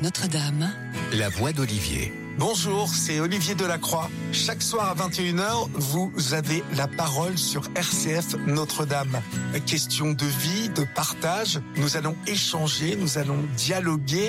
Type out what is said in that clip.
RCF Notre-Dame. La voix d'Olivier. Bonjour, c'est Olivier Delacroix. Chaque soir à 21h, vous avez la parole sur RCF Notre-Dame. Question de vie, de partage, nous allons échanger, nous allons dialoguer